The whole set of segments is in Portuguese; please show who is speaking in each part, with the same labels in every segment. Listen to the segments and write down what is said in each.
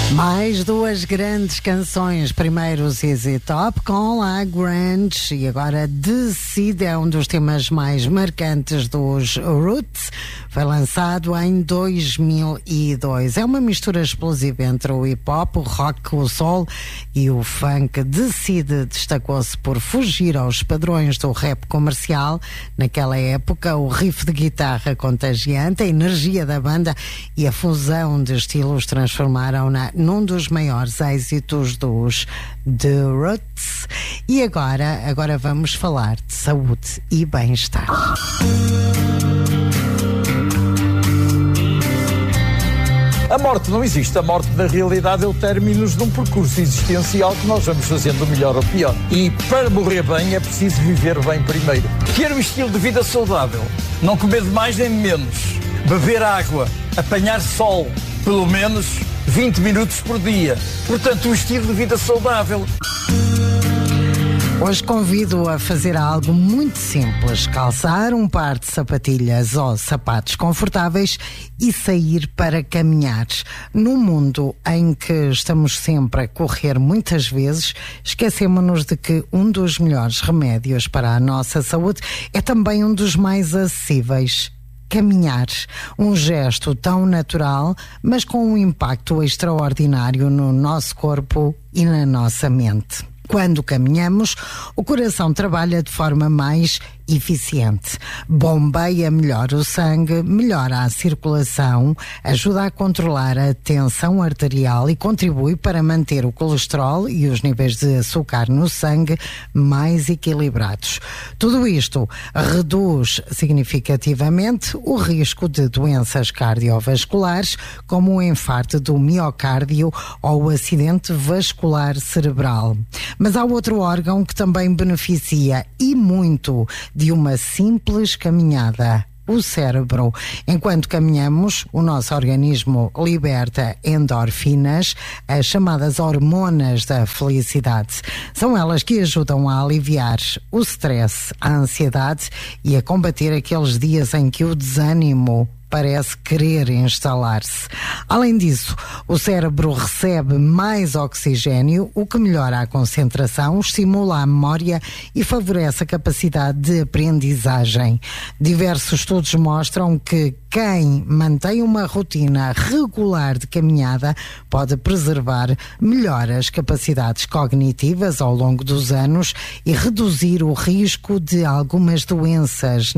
Speaker 1: Mais duas grandes canções. Primeiro o ZZ Top com La Grange e agora Decide, é um dos temas mais marcantes dos Roots. Foi lançado em 2002. É uma mistura explosiva entre o hip-hop, o rock, o soul e o funk. Decide destacou-se por fugir aos padrões do rap comercial. Naquela época, o riff de guitarra contagiante, a energia da banda e a fusão de estilos transformaram-na num dos maiores êxitos dos The Roots. E agora vamos falar de saúde e bem-estar.
Speaker 2: A morte não existe. A morte da realidade é o término de um percurso existencial que nós vamos fazendo melhor ou pior. E para morrer bem é preciso viver bem primeiro. Ter um estilo de vida saudável. Não comer de mais nem de menos. Beber água. Apanhar sol. Pelo menos 20 minutos por dia. Portanto, um estilo de vida saudável.
Speaker 1: Hoje convido a fazer algo muito simples: calçar um par de sapatilhas ou sapatos confortáveis e sair para caminhar. Num mundo em que estamos sempre a correr muitas vezes, esquecemos-nos de que um dos melhores remédios para a nossa saúde é também um dos mais acessíveis: caminhar. Um gesto tão natural, mas com um impacto extraordinário no nosso corpo e na nossa mente. Quando caminhamos, o coração trabalha de forma mais eficiente. Bombeia melhor o sangue, melhora a circulação, ajuda a controlar a tensão arterial e contribui para manter o colesterol e os níveis de açúcar no sangue mais equilibrados. Tudo isto reduz significativamente o risco de doenças cardiovasculares, como o infarto do miocárdio ou o acidente vascular cerebral. Mas há outro órgão que também beneficia e muito de uma simples caminhada: o cérebro. Enquanto caminhamos, o nosso organismo liberta endorfinas, as chamadas hormonas da felicidade. São elas que ajudam a aliviar o stress, a ansiedade e a combater aqueles dias em que o desânimo parece querer instalar-se. Além disso, o cérebro recebe mais oxigênio, o que melhora a concentração, estimula a memória e favorece a capacidade de aprendizagem. Diversos estudos mostram que quem mantém uma rotina regular de caminhada pode preservar melhor as capacidades cognitivas ao longo dos anos e reduzir o risco de algumas doenças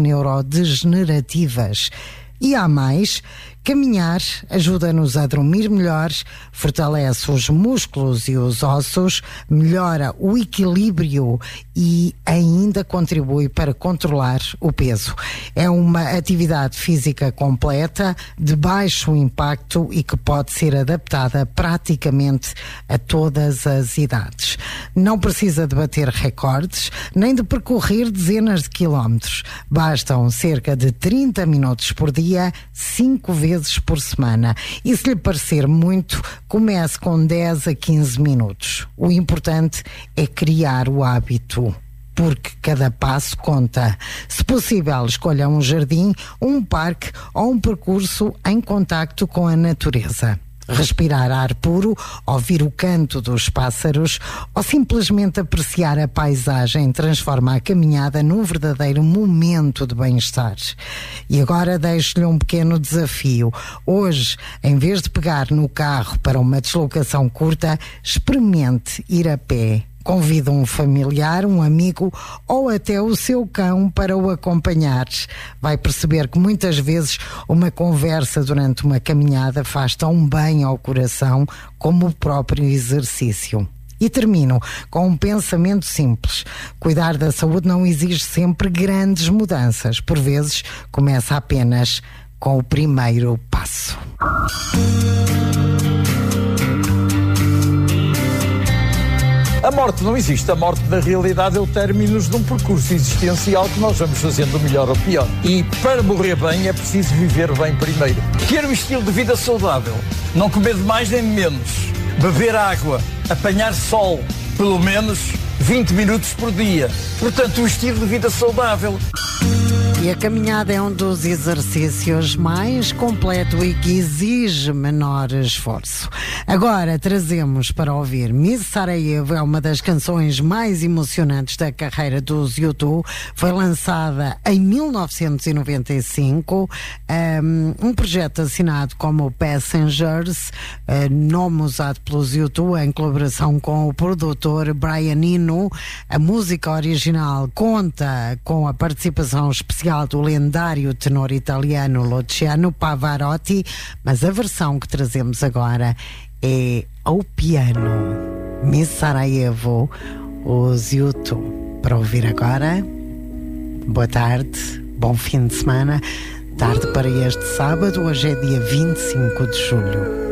Speaker 1: neurodegenerativas. E há mais: caminhar ajuda-nos a dormir melhor, fortalece os músculos e os ossos, melhora o equilíbrio e ainda contribui para controlar o peso. É uma atividade física completa, de baixo impacto e que pode ser adaptada praticamente a todas as idades. Não precisa de bater recordes, nem de percorrer dezenas de quilómetros. Bastam cerca de 30 minutos por dia, 5 vezes por semana. E se lhe parecer muito, comece com 10 a 15 minutos. O importante é criar o hábito, porque cada passo conta. Se possível, escolha um jardim, um parque ou um percurso em contacto com a natureza. Respirar ar puro, ouvir o canto dos pássaros ou simplesmente apreciar a paisagem transforma a caminhada num verdadeiro momento de bem-estar. E agora deixo-lhe um pequeno desafio. Hoje, em vez de pegar no carro para uma deslocação curta, experimente ir a pé. Convida um familiar, um amigo ou até o seu cão para o acompanhar. Vai perceber que muitas vezes uma conversa durante uma caminhada faz tão bem ao coração como o próprio exercício. E termino com um pensamento simples: cuidar da saúde não exige sempre grandes mudanças. Por vezes, começa apenas com o primeiro passo.
Speaker 2: A morte não existe. A morte da realidade é o término de um percurso existencial que nós vamos fazendo melhor ou pior. E para morrer bem é preciso viver bem primeiro. Ter um estilo de vida saudável. Não comer de mais nem de menos. Beber água. Apanhar sol. Pelo menos 20 minutos por dia. Portanto, um estilo de vida saudável.
Speaker 1: E a caminhada é um dos exercícios mais completo e que exige menor esforço. Agora trazemos para ouvir Miss Sarajevo, é uma das canções mais emocionantes da carreira dos U2. Foi lançada em 1995, um projeto assinado como Passengers, nome usado pelos U2 em colaboração com o produtor Brian Eno. A música original conta com a participação especial do lendário tenor italiano Luciano Pavarotti, mas a versão que trazemos agora é ao piano. Miss Sarajevo, os U2. Para ouvir agora, boa tarde, bom fim de semana, tarde para este sábado, hoje é dia 25 de julho.